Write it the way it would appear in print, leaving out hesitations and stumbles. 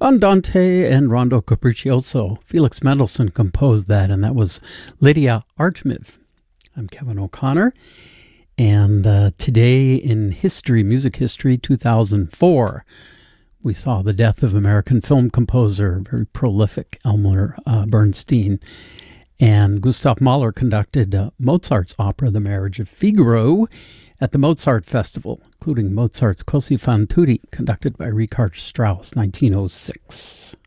Andante and Rondo Capriccioso. Felix Mendelssohn composed that, and that was Lydia Artmiv. I'm Kevin O'Connor, and today in history, music history, 2004, we saw the death of American film composer, very prolific Elmer Bernstein. And Gustav Mahler conducted Mozart's opera, The Marriage of Figaro, at the Mozart Festival, including Mozart's Così fan tutte, conducted by Richard Strauss, 1906.